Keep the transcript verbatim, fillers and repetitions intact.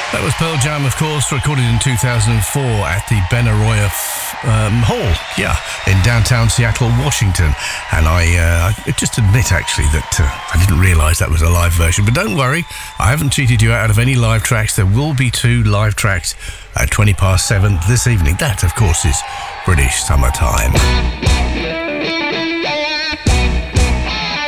That was Pearl Jam, of course, recorded in two thousand four at the Benaroya um, Hall, yeah, in downtown Seattle, Washington. And I, uh, I just admit, actually, that uh, I didn't realise that was a live version. But don't worry, I haven't cheated you out of any live tracks. There will be two live tracks at twenty past seven this evening. That, of course, is British Summertime.